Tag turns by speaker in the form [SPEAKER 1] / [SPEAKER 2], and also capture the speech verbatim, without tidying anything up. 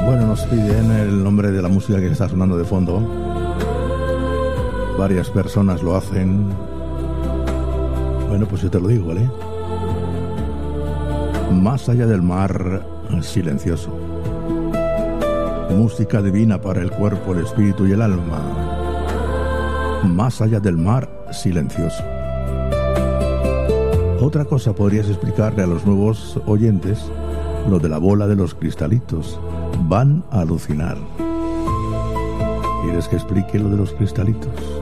[SPEAKER 1] Bueno, nos piden el nombre de la música que está sonando de fondo. Varias personas lo hacen. Bueno, pues yo te lo digo, ¿vale? Más allá del mar silencioso. Música divina para el cuerpo, el espíritu y el alma. Más allá del mar silencioso. Otra cosa podrías explicarle a los nuevos oyentes, lo de la bola de los cristalitos. Van a alucinar. ¿Quieres que explique lo de los cristalitos?